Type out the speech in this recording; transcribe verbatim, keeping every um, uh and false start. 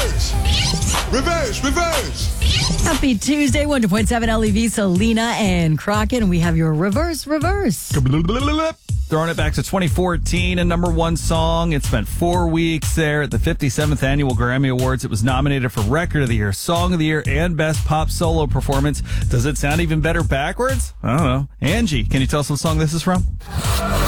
reverse, reverse, reverse. Happy Tuesday, one point seven L E V, Selena and Crockett, and we have your reverse, reverse. Throwing it back to twenty fourteen, a number one song. It spent four weeks there at the fifty-seventh Annual Grammy Awards. It was nominated for Record of the Year, Song of the Year, and Best Pop Solo Performance. Does it sound even better backwards? I don't know. Angie, can you tell us what song this is from?